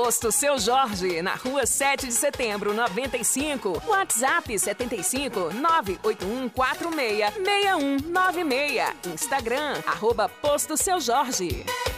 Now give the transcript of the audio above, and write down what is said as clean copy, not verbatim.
Posto Seu Jorge, na rua 7 de setembro, 95. WhatsApp 75 981466196. Instagram, @Posto Seu Jorge.